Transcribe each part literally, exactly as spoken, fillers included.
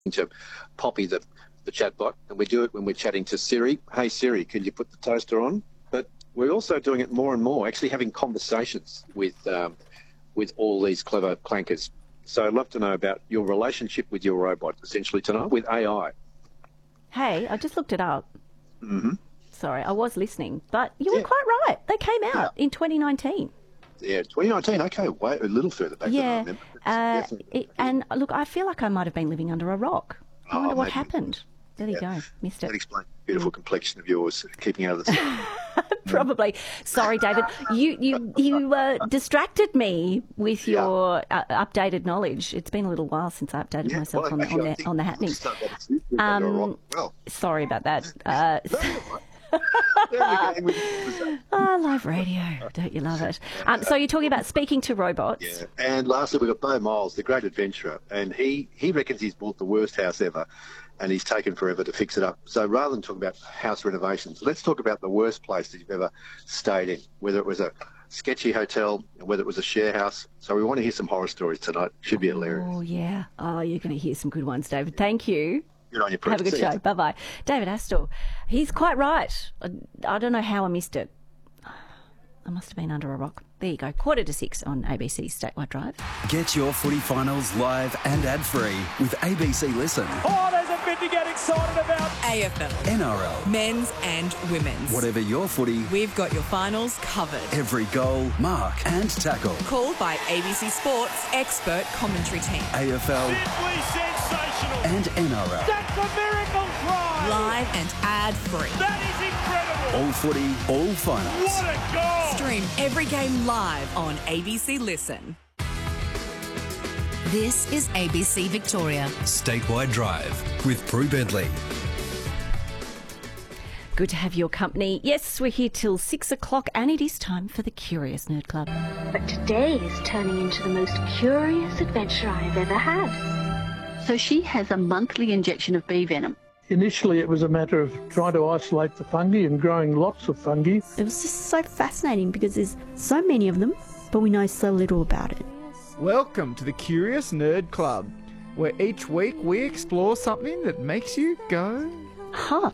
to Poppy, the, the chatbot, and we do it when we're chatting to Siri. Hey, Siri, could you put the toaster on? But we're also doing it more and more, actually having conversations with um, with all these clever clankers. So I'd love to know about your relationship with your robot, essentially tonight, with A I. Hey, I just looked it up. Mm-hmm. Sorry, I was listening, but you were Yeah. quite right. They came out Yeah. in twenty nineteen. Yeah, twenty nineteen, okay, way a little further back than I Yeah, remember. It's uh, definitely- it, and look, I feel like I might have been living under a rock. I wonder Oh, what maybe. happened. There you Yeah. go, missed That it. explains the beautiful complexion of yours, keeping out of the sun. Probably. Sorry, David. You you you uh, distracted me with Yeah. your uh, updated knowledge. It's been a little while since I updated Yeah, myself well, on, actually, on, I the, think on the we'll happenings. start that as you do under a rock as well. Sorry about that. Uh, There we go. We- ah, live radio. Don't you love it? Um, so you're talking about speaking to robots. Yeah. And lastly, we've got Bo Miles, the great adventurer, and he, he reckons he's bought the worst house ever, and he's taken forever to fix it up. So rather than talk about house renovations, let's talk about the worst place that you've ever stayed in, whether it was a sketchy hotel, whether it was a share house. So we want to hear some horror stories tonight. Should be hilarious. Oh, yeah. Oh, you're going to hear some good ones, David. Thank you. Good on you, Have a good See ya. show. Bye-bye. David Astor. He's quite right. I, I don't know how I missed it. I must have been under a rock. There you go. Quarter to six on A B C's Statewide Drive. Get your footy finals live and ad-free with A B C Listen. Oh, there's a bit to get excited about. A F L, N R L. men's and women's. Whatever your footy, We've got your finals covered. every goal, mark and tackle. Called by A B C Sports expert commentary team. A F L Simply sensational. and N R L. That's a miracle try. Live and ad-free. That is incredible. All footy, all finals. What a goal. Stream every game live on A B C Listen. This is A B C Victoria. Statewide Drive with Prue Bentley. Good to have your company. Yes, we're here till six o'clock and it is time for the Curious Nerd Club. But today is turning into the most curious adventure I've ever had. So she has a monthly injection of bee venom. Initially, it was a matter of trying to isolate the fungi and growing lots of fungi. It was just so fascinating because there's so many of them, but we know so little about it. Welcome to the Curious Nerd Club, where each week we explore something that makes you go, Huh.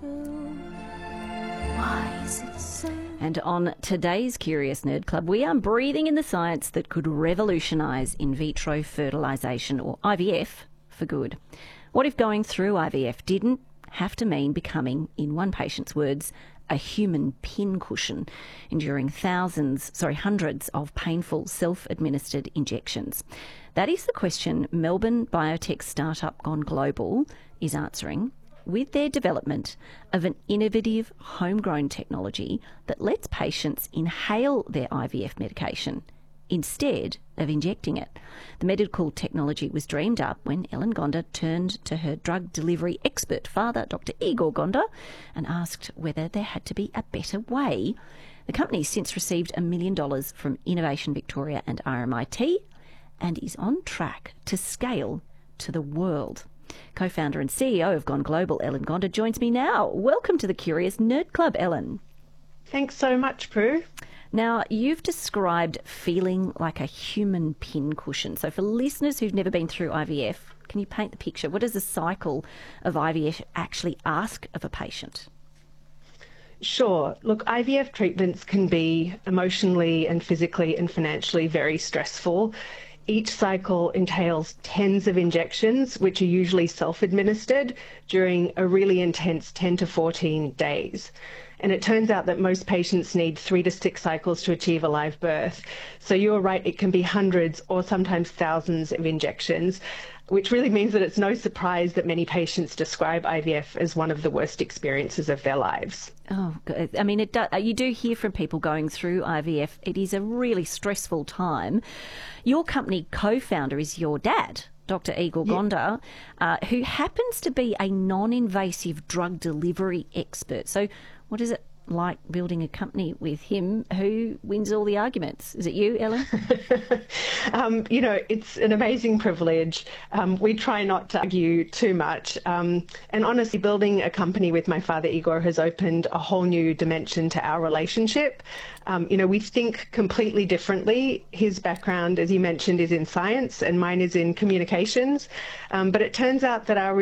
Why is it so? And on today's Curious Nerd Club, we are breathing in the science that could revolutionise in vitro fertilisation, or I V F, for good. What if going through I V F didn't have to mean becoming, in one patient's words, a human pincushion, enduring thousands, sorry, hundreds of painful self-administered injections? That is the question Melbourne biotech startup Gone Global is answering with their development of an innovative homegrown technology that lets patients inhale their I V F medication instead of injecting it. The medical technology was dreamed up when Ellen Gonda turned to her drug delivery expert father, Doctor Igor Gonda, and asked whether there had to be a better way. The company has since received a million dollars from Innovation Victoria and R M I T and is on track to scale to the world. Co-founder and C E O of Gone Global, Ellen Gonda, joins me now. Welcome to the Curious Nerd Club, Ellen. Thanks so much, Prue. Now, you've described feeling like a human pincushion. So for listeners who've never been through I V F, can you paint the picture? What does the cycle of I V F actually ask of a patient? Sure. Look, I V F treatments can be emotionally and physically and financially very stressful. Each cycle entails tens of injections, which are usually self-administered during a really intense ten to fourteen days. And it turns out that most patients need three to six cycles to achieve a live birth. So you're right, it can be hundreds or sometimes thousands of injections, which really means that it's no surprise that many patients describe I V F as one of the worst experiences of their lives. Oh, good. I mean, it do, you do hear from people going through I V F. It is a really stressful time. Your company co-founder is your dad, Doctor Igor Yeah. Gonda, uh, who happens to be a non-invasive drug delivery expert. So what is it like building a company with him? Who wins all the arguments? Is it you, Ellen? um, you know, it's an amazing privilege. Um, we try not to argue too much. Um, and honestly, building a company with my father, Igor, has opened a whole new dimension to our relationship. Um, you know, we think completely differently. His background, as you mentioned, is in science and mine is in communications. Um, but it turns out that our